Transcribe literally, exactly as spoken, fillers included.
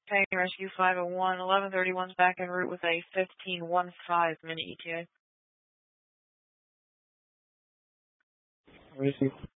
Okay, Rescue five oh one, eleven thirty-one's back en route with a fifteen one five minute E T A. Rescue